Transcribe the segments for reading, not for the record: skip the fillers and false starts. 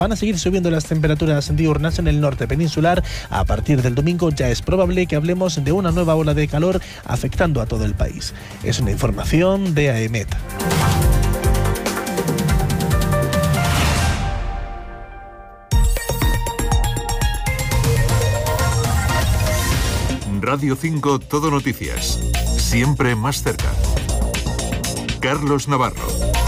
Van a seguir subiendo las temperaturas diurnas en el norte peninsular. A partir del domingo ya es probable que hablemos de una nueva ola de calor afectando a todo el país. Es una información de AEMET. Radio 5 Todo Noticias. Siempre más cerca. Carlos Navarro.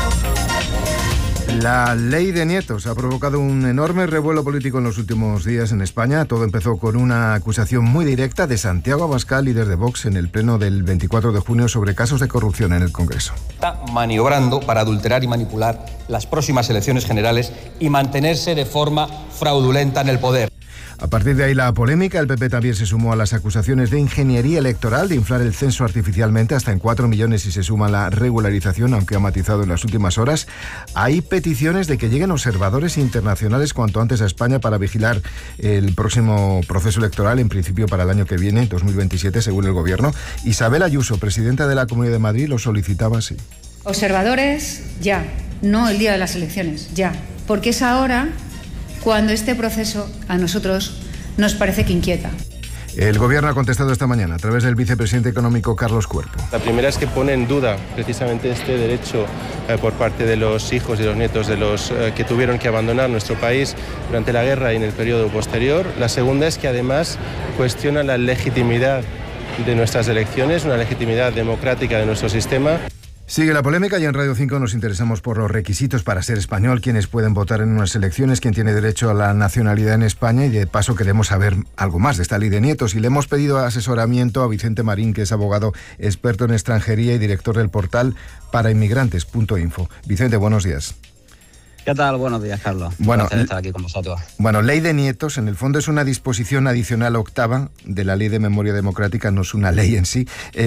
La ley de nietos ha provocado un enorme revuelo político en los últimos días en España. Todo empezó con una acusación muy directa de Santiago Abascal, líder de Vox, en el pleno del 24 de junio sobre casos de corrupción en el Congreso. Está maniobrando para adulterar y manipular las próximas elecciones generales y mantenerse de forma fraudulenta en el poder. A partir de ahí la polémica, el PP también se sumó a las acusaciones de ingeniería electoral, de inflar el censo artificialmente hasta en 4 millones si se suma la regularización, aunque ha matizado en las últimas horas. Hay peticiones de que lleguen observadores internacionales cuanto antes a España para vigilar el próximo proceso electoral, en principio para el año que viene, 2027, según el Gobierno. Isabel Ayuso, presidenta de la Comunidad de Madrid, lo solicitaba así. Observadores, ya, no el día de las elecciones, ya, porque es ahora cuando este proceso a nosotros nos parece que inquieta. El Gobierno ha contestado esta mañana a través del vicepresidente económico Carlos Cuerpo. La primera es que pone en duda precisamente este derecho por parte de los hijos y los nietos de los que tuvieron que abandonar nuestro país durante la guerra y en el periodo posterior. La segunda es que además cuestiona la legitimidad de nuestras elecciones, una legitimidad democrática de nuestro sistema. Sigue la polémica y en Radio 5 nos interesamos por los requisitos para ser español, quiénes pueden votar en unas elecciones, quién tiene derecho a la nacionalidad en España, y de paso queremos saber algo más de esta ley de nietos y le hemos pedido asesoramiento a Vicente Marín, que es abogado experto en extranjería y director del portal parainmigrantes.info. Vicente, buenos días. ¿Qué tal? Buenos días, Carlos. Bueno, un placer estar aquí con vosotros. Bueno, ley de nietos, en el fondo es una disposición adicional octava de la Ley de Memoria Democrática, no es una ley en sí,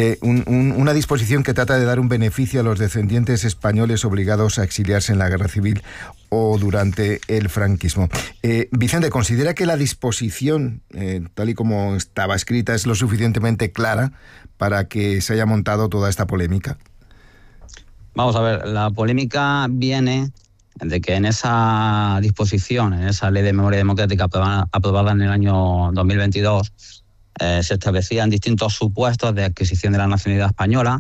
una disposición que trata de dar un beneficio a los descendientes españoles obligados a exiliarse en la Guerra Civil o durante el franquismo. Vicente, ¿considera que la disposición, tal y como estaba escrita, es lo suficientemente clara para que se haya montado toda esta polémica? Vamos a ver, la polémica viene de que en esa disposición, en esa Ley de Memoria Democrática aprobada en el año 2022, se establecían distintos supuestos de adquisición de la nacionalidad española,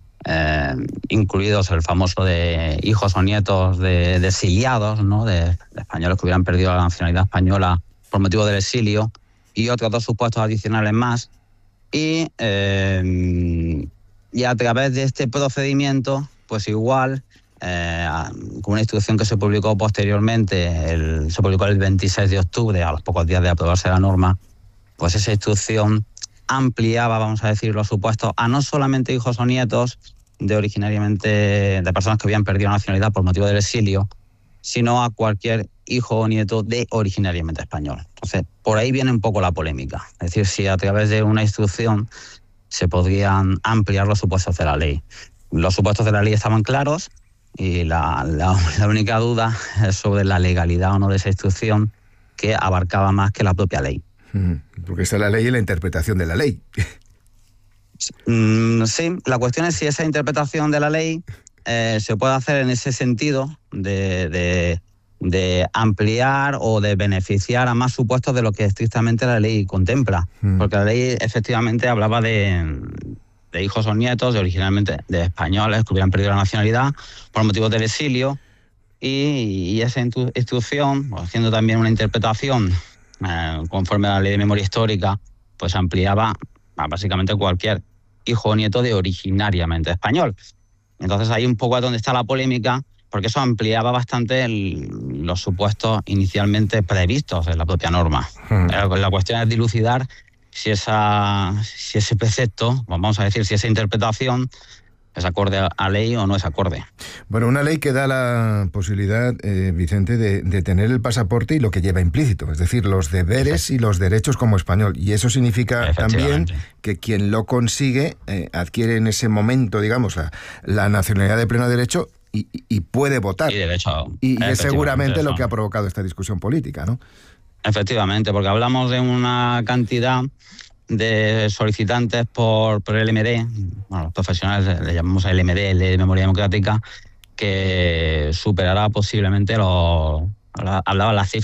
incluidos el famoso de hijos o nietos de exiliados, ¿no? de españoles que hubieran perdido la nacionalidad española por motivo del exilio, y otros dos supuestos adicionales más. Y a través de este procedimiento, pues igual, con una instrucción que se publicó posteriormente, se publicó el 26 de octubre, a los pocos días de aprobarse la norma, pues esa instrucción ampliaba, vamos a decir, los supuestos a no solamente hijos o nietos de personas que habían perdido la nacionalidad por motivo del exilio, sino a cualquier hijo o nieto de originariamente español. Entonces, por ahí viene un poco la polémica. Es decir, si a través de una instrucción se podrían ampliar los supuestos de la ley. Los supuestos de la ley estaban claros, y la única duda es sobre la legalidad o no de esa instrucción, que abarcaba más que la propia ley. Porque está la ley y la interpretación de la ley. Sí, la cuestión es si esa interpretación de la ley se puede hacer en ese sentido de ampliar o de beneficiar a más supuestos de lo que estrictamente la ley contempla. Porque la ley efectivamente hablaba de hijos o nietos originalmente de españoles que hubieran perdido la nacionalidad por motivos del exilio, y esa instrucción, haciendo también una interpretación conforme a la Ley de Memoria Histórica, pues ampliaba a básicamente cualquier hijo o nieto de originariamente español. Entonces ahí un poco es donde está la polémica, porque eso ampliaba bastante los supuestos inicialmente previstos en la propia norma. La cuestión es dilucidar si ese precepto, vamos a decir, si esa interpretación es acorde a ley o no es acorde. Bueno, una ley que da la posibilidad, Vicente, de tener el pasaporte y lo que lleva implícito, es decir, los deberes y los derechos como español. Y eso significa también que quien lo consigue adquiere en ese momento, digamos, la nacionalidad de pleno derecho y puede votar. Y es seguramente lo que ha provocado esta discusión política, ¿no? Efectivamente, porque hablamos de una cantidad de solicitantes por LMD, bueno, los profesionales le llamamos LMD, Ley de Memoria Democrática, que superará posiblemente los hablaba las cifras